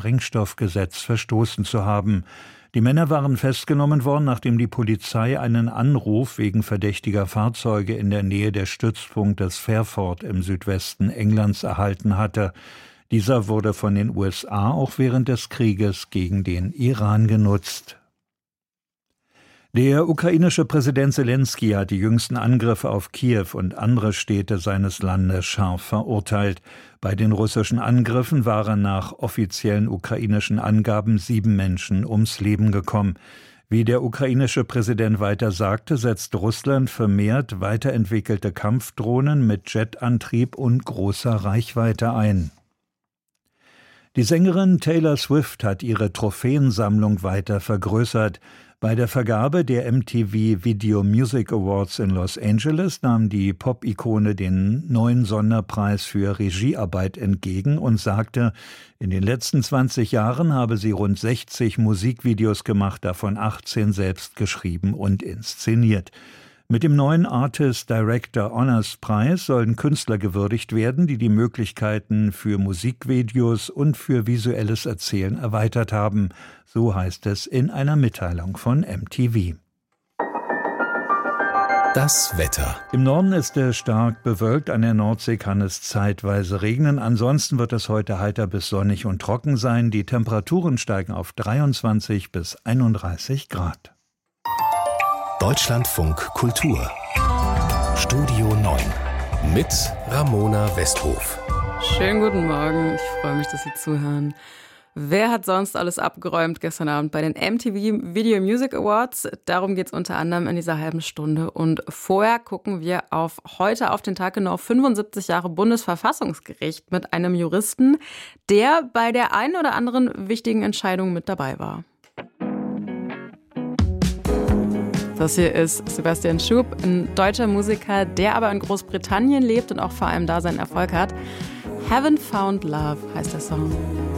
Sprengstoffgesetz verstoßen zu haben. Die Männer waren festgenommen worden, nachdem die Polizei einen Anruf wegen verdächtiger Fahrzeuge in der Nähe des Stützpunktes Fairford im Südwesten Englands erhalten hatte. Dieser wurde von den USA auch während des Krieges gegen den Iran genutzt. Der ukrainische Präsident Selenskyj hat die jüngsten Angriffe auf Kiew und andere Städte seines Landes scharf verurteilt. Bei den russischen Angriffen waren nach offiziellen ukrainischen Angaben 7 Menschen ums Leben gekommen. Wie der ukrainische Präsident weiter sagte, setzt Russland vermehrt weiterentwickelte Kampfdrohnen mit Jetantrieb und großer Reichweite ein. Die Sängerin Taylor Swift hat ihre Trophäensammlung weiter vergrößert. Bei der Vergabe der MTV Video Music Awards in Los Angeles nahm die Pop-Ikone den neuen Sonderpreis für Regiearbeit entgegen und sagte, in den letzten 20 Jahren habe sie rund 60 Musikvideos gemacht, davon 18 selbst geschrieben und inszeniert. Mit dem neuen Artist Director Honors Preis sollen Künstler gewürdigt werden, die die Möglichkeiten für Musikvideos und für visuelles Erzählen erweitert haben. So heißt es in einer Mitteilung von MTV. Das Wetter. Im Norden ist es stark bewölkt, an der Nordsee kann es zeitweise regnen. Ansonsten wird es heute heiter bis sonnig und trocken sein. Die Temperaturen steigen auf 23 bis 31 Grad. Deutschlandfunk Kultur. Studio 9 mit Ramona Westhof. Schönen guten Morgen, ich freue mich, dass Sie zuhören. Wer hat sonst alles abgeräumt gestern Abend bei den MTV Video Music Awards? Darum geht es unter anderem in dieser halben Stunde. Und vorher gucken wir auf heute, auf den Tag genau 75 Jahre Bundesverfassungsgericht mit einem Juristen, der bei der einen oder anderen wichtigen Entscheidung mit dabei war. Das hier ist Sebastian Schub, ein deutscher Musiker, der aber in Großbritannien lebt und auch vor allem da seinen Erfolg hat. Haven't Found Love heißt der Song.